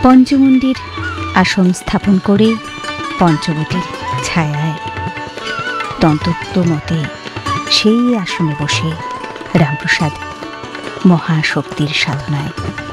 পঞ্চমুণ্ডির আসন স্থাপন করে পঞ্চবটির ছায়ায় তন্তত্ব মতে সেই আসনে বসে রামপ্রসাদ মহাশক্তির সাধনায়